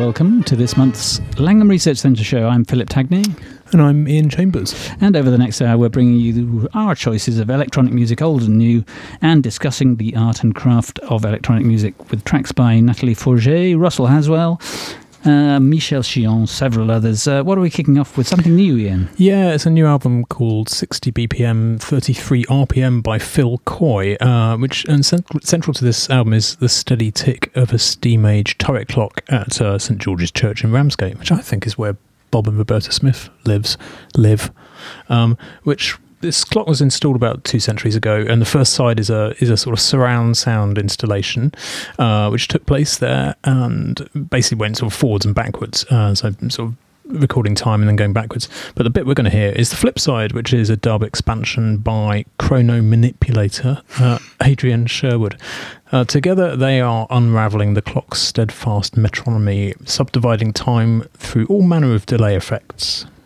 welcome to this month's Langham Research Centre show. I'm Philip Tagney. And I'm Ian Chambers. And over the next hour, we're bringing you our choices of electronic music, old and new, and discussing the art and craft of electronic music with tracks by Nathalie Forget, Russell Haswell, Michel Chion, several others. What are we kicking off with? Something new, Ian? Yeah, it's a new album called 60 BPM, 33 RPM by Phil Coy, and central to this album is the steady tick of a steam-age turret clock at St George's Church in Ramsgate, which I think is where Bob and Roberta Smith live, which this clock was installed about 2 centuries ago, and the first side is a sort of surround sound installation, which took place there and basically went sort of forwards and backwards, so sort of recording time and then going backwards. But the bit we're going to hear is the flip side, which is a dub expansion by chrono manipulator Adrian Sherwood. Together they are unravelling the clock's steadfast metronomy, subdividing time through all manner of delay effects.